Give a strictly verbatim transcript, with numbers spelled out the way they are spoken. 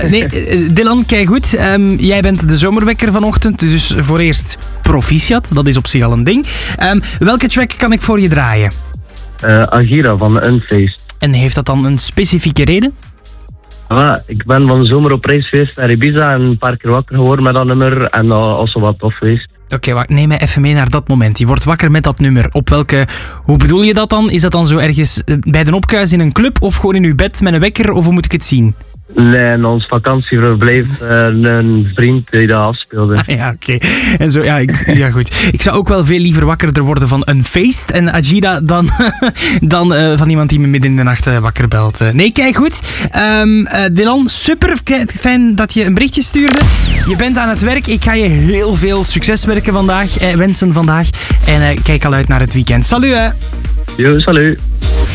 nee, Dylan, kijk goed. Um, jij bent de zomerwekker vanochtend, dus voor eerst proficiat. Dat is op zich al een ding. Um, welke track kan ik voor je draaien? Uh, Agira van Unfaced. En heeft dat dan een specifieke reden? Ah, ik ben van de zomer op reis geweest naar Ibiza en een paar keer wakker geworden met dat nummer en dat was wel wat tof geweest. Oké, okay, wacht, neem mij even mee naar dat moment. Je wordt wakker met dat nummer. Op welke... Hoe bedoel je dat dan? Is dat dan zo ergens bij de opkuis in een club of gewoon in uw bed met een wekker of hoe moet ik het zien? Nee, in ons vakantieverblijf uh, een vriend die dat afspeelde. Ah, ja, oké. Okay. En zo, ja, ik, ja, goed. Ik zou ook wel veel liever wakkerder worden van een feest en Agira dan, dan uh, van iemand die me midden in de nacht uh, wakker belt. Uh, nee, kijk goed. Um, uh, Dylan, super fijn dat je een berichtje stuurde. Je bent aan het werk. Ik ga je heel veel succes werken vandaag, eh, wensen vandaag. En uh, kijk al uit naar het weekend. Salut, hè. Yo, salut.